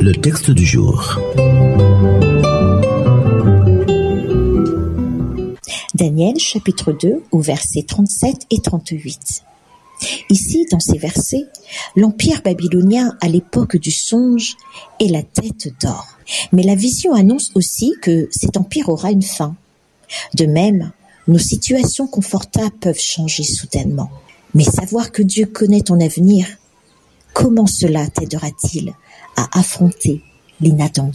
Le texte du jour. Daniel, chapitre 2, au versets 37 et 38. Ici, dans ces versets, l'empire babylonien à l'époque du songe est la tête d'or. Mais la vision annonce aussi que cet empire aura une fin. De même, nos situations confortables peuvent changer soudainement. Mais savoir que Dieu connaît ton avenir, comment cela t'aidera-t-il à affronter l'inattendu ?